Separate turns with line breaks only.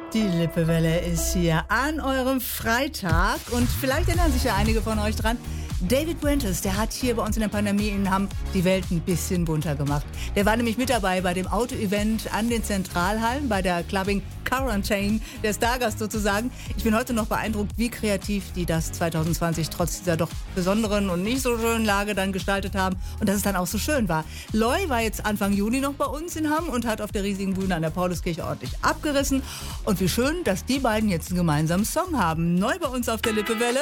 Die Lippewelle ist hier an eurem Freitag und vielleicht erinnern sich ja einige von euch dran. David Winters, der hat hier bei uns in der Pandemie in Hamm die Welt ein bisschen bunter gemacht. Der war nämlich mit dabei bei dem Auto-Event an den Zentralhallen, bei der Clubbing Quarantine, der Stargast sozusagen. Ich bin heute noch beeindruckt, wie kreativ die das 2020 trotz dieser doch besonderen und nicht so schönen Lage dann gestaltet haben und dass es dann auch so schön war. Loy war jetzt Anfang Juni noch bei uns in Hamm und hat auf der riesigen Bühne an der Pauluskirche ordentlich abgerissen. Und wie schön, dass die beiden jetzt einen gemeinsamen Song haben. Neu bei uns auf der Lippewelle.